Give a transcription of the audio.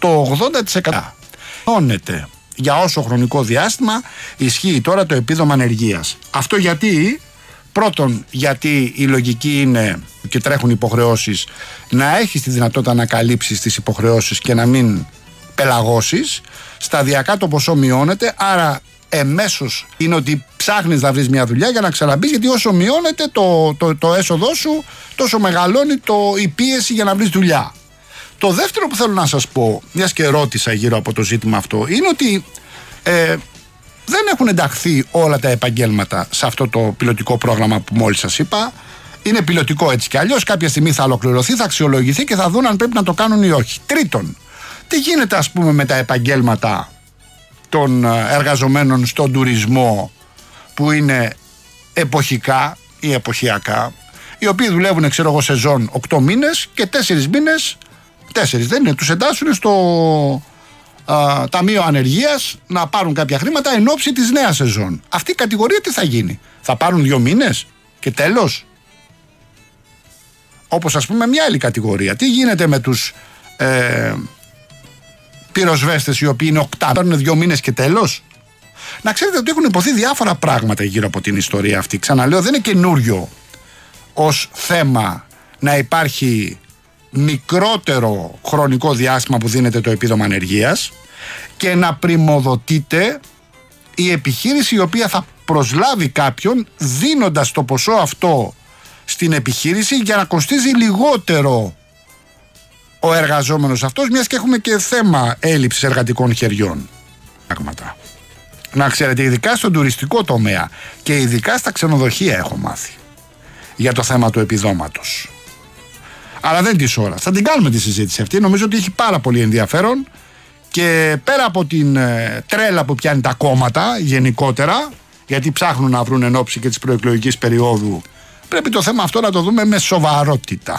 το 80%. Μειώνεται για όσο χρονικό διάστημα ισχύει τώρα το επίδομα ανεργίας. Αυτό γιατί? Πρώτον, γιατί η λογική είναι και τρέχουν υποχρεώσεις να έχεις τη δυνατότητα να καλύψεις τις υποχρεώσεις και να μην πελαγώσεις. Σταδιακά το ποσό μειώνεται, άρα εμέσως είναι ότι ψάχνεις να βρεις μια δουλειά για να ξαναμπείς, γιατί όσο μειώνεται το έσοδό σου, τόσο μεγαλώνει η πίεση για να βρεις δουλειά. Το δεύτερο που θέλω να σας πω, μιας και ρώτησα γύρω από το ζήτημα αυτό, είναι ότι δεν έχουν ενταχθεί όλα τα επαγγέλματα σε αυτό το πιλωτικό πρόγραμμα που μόλις σας είπα. Είναι πιλωτικό έτσι κι αλλιώς. Κάποια στιγμή θα ολοκληρωθεί, θα αξιολογηθεί και θα δουν αν πρέπει να το κάνουν ή όχι. Τρίτον, τι γίνεται ας πούμε με τα επαγγέλματα των εργαζομένων στον τουρισμό που είναι εποχικά ή εποχιακά, οι οποίοι δουλεύουν σεζόν 8 μήνες και 4 μήνες, 4 δεν είναι, τους εντάσσουν στο ταμείο ανεργίας να πάρουν κάποια χρήματα εν ώψη της νέας σεζόν. Αυτή η κατηγορία τι θα γίνει? Θα πάρουν 2 μήνες και τέλος? Όπως ας πούμε μια άλλη κατηγορία. Τι γίνεται με τους πυροσβέστες οι οποίοι είναι 8, παίρνουν 2 μήνες και τέλος? Να ξέρετε ότι έχουν υποθεί διάφορα πράγματα γύρω από την ιστορία αυτή. Ξαναλέω, δεν είναι καινούριο ως θέμα να υπάρχει μικρότερο χρονικό διάστημα που δίνεται το επίδομα ανεργίας και να πριμοδοτείται η επιχείρηση η οποία θα προσλάβει κάποιον δίνοντας το ποσό αυτό στην επιχείρηση για να κοστίζει λιγότερο ο εργαζόμενος αυτός, μιας και έχουμε και θέμα έλλειψης εργατικών χεριών. Να ξέρετε, ειδικά στον τουριστικό τομέα και ειδικά στα ξενοδοχεία έχω μάθει για το θέμα του επιδόματος. Αλλά δεν της ώρας. Θα την κάνουμε τη συζήτηση αυτή. Νομίζω ότι έχει πάρα πολύ ενδιαφέρον και πέρα από την τρέλα που πιάνει τα κόμματα γενικότερα, γιατί ψάχνουν να βρουν εν ώψη και της προεκλογικής περίοδου, πρέπει το θέμα αυτό να το δούμε με σοβαρότητα.